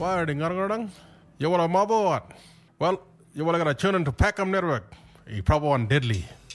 Why ding ngarang? You want a mobile what? Well, you want to tune into Packham Network. You probably want deadly.